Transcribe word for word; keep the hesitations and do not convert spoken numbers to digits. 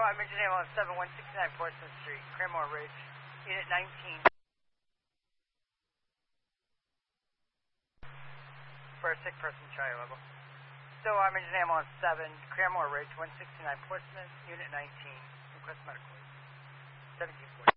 I'm Engine Ambulance seven one six nine Portsmouth Street, Cranmore Ridge, Unit nineteen. For a sick person, try level. So I'm Engine Ambulance seven, Cranmore Ridge, one sixty-nine Portsmouth, Unit nineteen. Request medical. seventeen forty.